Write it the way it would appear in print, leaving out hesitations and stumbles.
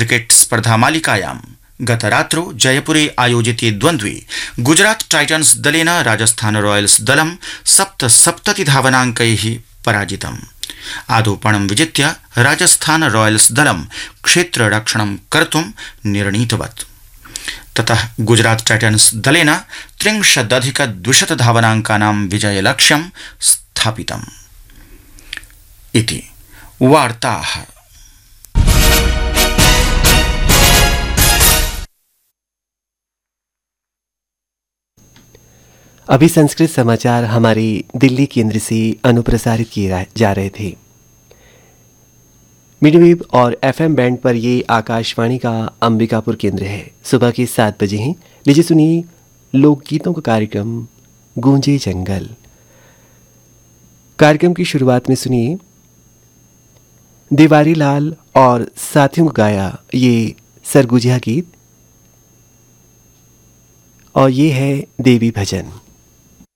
Cricket स्पर्धा मालिकायां गतरात्रौ जयपुरे आयोजिते द्वन्द्वे गुजरात टाइटन्स दलेन राजस्थान रॉयल्स दलं 77 धावनाङ्कैः पराजितम्। आदौपणं विजित्य राजस्थान रॉयल्स दलं क्षेत्ररक्षणं कर्तुं निर्णीतवत्। ततः गुजरात टाइटन्स दलेन 30,200 धावनाङ्कानां विजयलक्ष्यं स्थापितम्। इति वार्ताः। अभी संस्कृत समाचार हमारे दिल्ली केंद्र से अनुप्रसारित किए जा रहे थे। मीडियम वेव और एफएम बैंड पर ये आकाशवाणी का अंबिकापुर केंद्र है। सुबह के 7 बजे हैं। लीजिए सुनिए लोकगीतों का कार्यक्रम गूंजे जंगल। कार्यक्रम की शुरुआत में सुनिए देवारी लाल और साथियों को गाया ये सरगुजिया गीत, और ये है देवी भजन।